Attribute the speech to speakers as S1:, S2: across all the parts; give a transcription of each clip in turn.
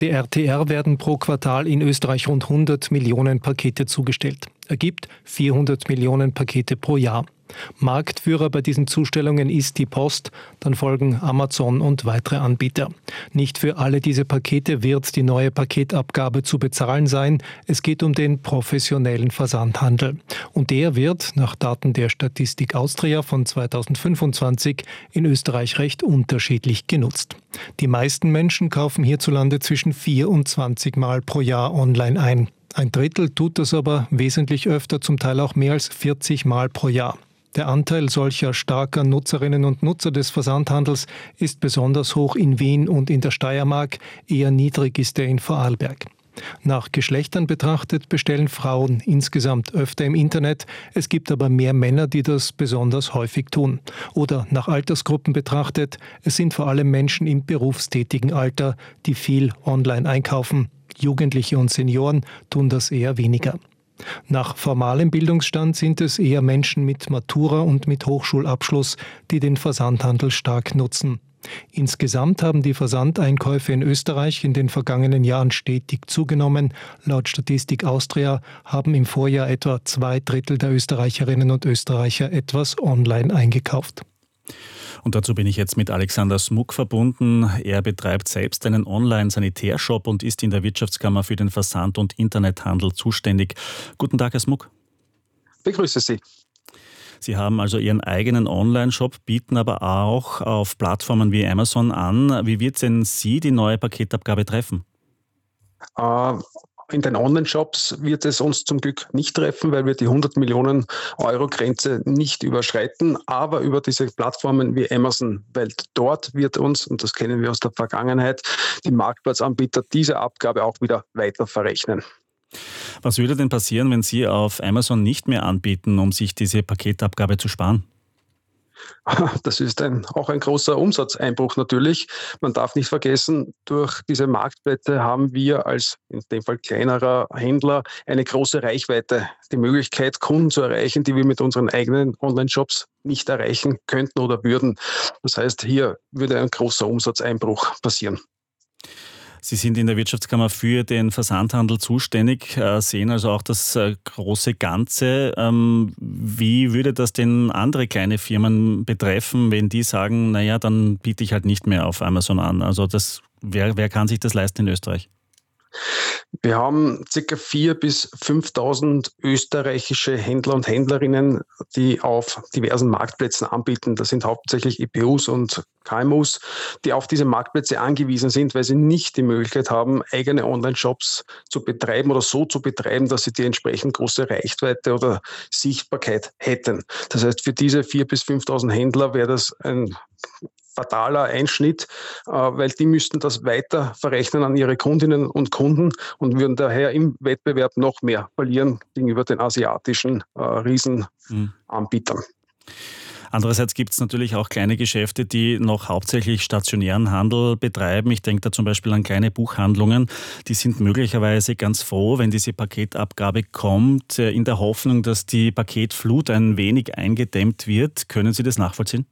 S1: Der RTR werden pro Quartal in Österreich rund 100 Millionen Pakete zugestellt. Ergibt 400 Millionen Pakete pro Jahr. Marktführer bei diesen Zustellungen ist die Post, dann folgen Amazon und weitere Anbieter. Nicht für alle diese Pakete wird die neue Paketabgabe zu bezahlen sein. Es geht um den professionellen Versandhandel. Und der wird, nach Daten der Statistik Austria von 2025, in Österreich recht unterschiedlich genutzt. Die meisten Menschen kaufen hierzulande zwischen 4 und 20 Mal pro Jahr online ein. Ein Drittel tut das aber wesentlich öfter, zum Teil auch mehr als 40 Mal pro Jahr. Der Anteil solcher starker Nutzerinnen und Nutzer des Versandhandels ist besonders hoch in Wien und in der Steiermark, eher niedrig ist er in Vorarlberg. Nach Geschlechtern betrachtet bestellen Frauen insgesamt öfter im Internet, es gibt aber mehr Männer, die das besonders häufig tun. Oder nach Altersgruppen betrachtet, es sind vor allem Menschen im berufstätigen Alter, die viel online einkaufen. Jugendliche und Senioren tun das eher weniger. Nach formalem Bildungsstand sind es eher Menschen mit Matura und mit Hochschulabschluss, die den Versandhandel stark nutzen. Insgesamt haben die Versandeinkäufe in Österreich in den vergangenen Jahren stetig zugenommen. Laut Statistik Austria haben im Vorjahr etwa 2/3 der Österreicherinnen und Österreicher etwas online eingekauft.
S2: Und dazu bin ich jetzt mit Alexander Smuck verbunden. Er betreibt selbst einen Online-Sanitärshop und ist in der Wirtschaftskammer für den Versand- und Internethandel zuständig. Guten Tag, Herr Smuck.
S3: Begrüße Sie.
S2: Sie haben also Ihren eigenen Online-Shop, bieten aber auch auf Plattformen wie Amazon an. Wie wird denn Sie die neue Paketabgabe treffen?
S3: In den Online-Shops wird es uns zum Glück nicht treffen, weil wir die 100 Millionen Euro Grenze nicht überschreiten, aber über diese Plattformen wie Amazon, weil dort wird uns, und das kennen wir aus der Vergangenheit, die Marktplatzanbieter diese Abgabe auch wieder weiter verrechnen.
S2: Was würde denn passieren, wenn Sie auf Amazon nicht mehr anbieten, um sich diese Paketabgabe zu sparen?
S3: Das ist auch ein großer Umsatzeinbruch natürlich. Man darf nicht vergessen, durch diese Marktplätze haben wir als in dem Fall kleinerer Händler eine große Reichweite, die Möglichkeit, Kunden zu erreichen, die wir mit unseren eigenen Online-Shops nicht erreichen könnten oder würden. Das heißt, hier würde ein großer Umsatzeinbruch passieren.
S2: Sie sind in der Wirtschaftskammer für den Versandhandel zuständig, sehen also auch das große Ganze. Wie würde das denn andere kleine Firmen betreffen, wenn die sagen, naja, dann biete ich halt nicht mehr auf Amazon an? Also wer kann sich das leisten in Österreich?
S3: Wir haben ca. 4.000 bis 5.000 österreichische Händler und Händlerinnen, die auf diversen Marktplätzen anbieten. Das sind hauptsächlich IPUs und KMUs, die auf diese Marktplätze angewiesen sind, weil sie nicht die Möglichkeit haben, eigene Online-Shops zu betreiben oder so zu betreiben, dass sie die entsprechend große Reichweite oder Sichtbarkeit hätten. Das heißt, für diese 4.000 bis 5.000 Händler wäre das ein fataler Einschnitt, weil die müssten das weiter verrechnen an ihre Kundinnen und Kunden und würden daher im Wettbewerb noch mehr verlieren gegenüber den asiatischen Riesenanbietern.
S2: Andererseits gibt es natürlich auch kleine Geschäfte, die noch hauptsächlich stationären Handel betreiben. Ich denke da zum Beispiel an kleine Buchhandlungen. Die sind möglicherweise ganz froh, wenn diese Paketabgabe kommt, in der Hoffnung, dass die Paketflut ein wenig eingedämmt wird. Können Sie das nachvollziehen?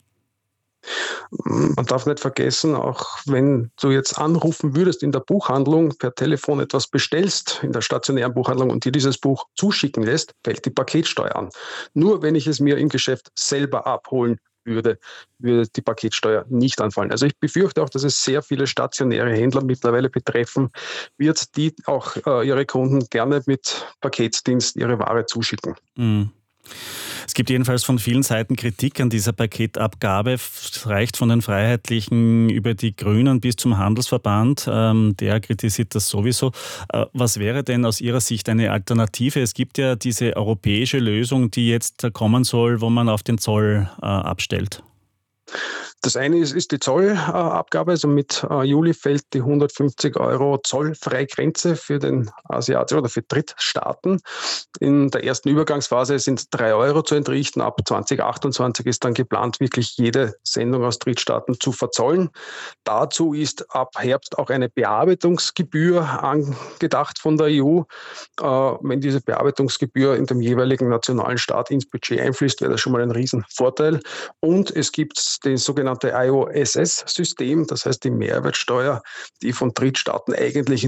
S3: Man darf nicht vergessen, auch wenn du jetzt anrufen würdest in der Buchhandlung, per Telefon etwas bestellst, in der stationären Buchhandlung und dir dieses Buch zuschicken lässt, fällt die Paketsteuer an. Nur wenn ich es mir im Geschäft selber abholen würde die Paketsteuer nicht anfallen. Also ich befürchte auch, dass es sehr viele stationäre Händler mittlerweile betreffen wird, die auch ihre Kunden gerne mit Paketdienst ihre Ware zuschicken.
S2: Mhm. Es gibt jedenfalls von vielen Seiten Kritik an dieser Paketabgabe. Es reicht von den Freiheitlichen über die Grünen bis zum Handelsverband. Der kritisiert das sowieso. Was wäre denn aus Ihrer Sicht eine Alternative? Es gibt ja diese europäische Lösung, die jetzt kommen soll, wo man auf den Zoll abstellt.
S3: Das eine ist die Zollabgabe, also mit Juli fällt die 150 Euro Zollfreigrenze für den asiatischen oder für Drittstaaten. In der ersten Übergangsphase sind 3 Euro zu entrichten. Ab 2028 ist dann geplant, wirklich jede Sendung aus Drittstaaten zu verzollen. Dazu ist ab Herbst auch eine Bearbeitungsgebühr angedacht von der EU. Wenn diese Bearbeitungsgebühr in dem jeweiligen nationalen Staat ins Budget einfließt, wäre das schon mal ein Riesenvorteil. Und es gibt den sogenannten sogenannte IOSS-System, das heißt die Mehrwertsteuer, die von Drittstaaten eigentlich